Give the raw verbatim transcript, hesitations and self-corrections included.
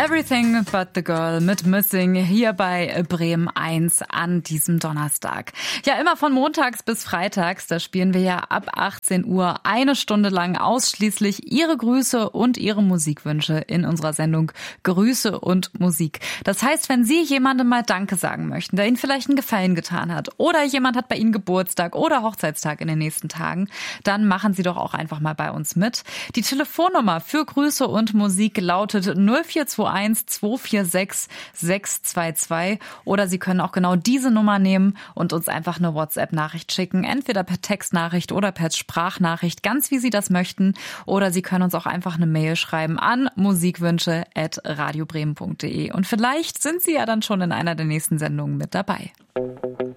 Everything but the Girl mit Missing hier bei Bremen eins an diesem Donnerstag. Ja, immer von montags bis freitags, da spielen wir ja ab achtzehn Uhr eine Stunde lang ausschließlich Ihre Grüße und Ihre Musikwünsche in unserer Sendung Grüße und Musik. Das heißt, wenn Sie jemandem mal Danke sagen möchten, der Ihnen vielleicht einen Gefallen getan hat oder jemand hat bei Ihnen Geburtstag oder Hochzeitstag in den nächsten Tagen, dann machen Sie doch auch einfach mal bei uns mit. Die Telefonnummer für Grüße und Musik lautet null vier zwei eins zwei vier sechs sechs zwei zwei oder Sie können auch genau diese Nummer nehmen und uns einfach eine WhatsApp-Nachricht schicken, entweder per Textnachricht oder per Sprachnachricht, ganz wie Sie das möchten, oder Sie können uns auch einfach eine Mail schreiben an musikwünsche at radiobremen punkt de und vielleicht sind Sie ja dann schon in einer der nächsten Sendungen mit dabei.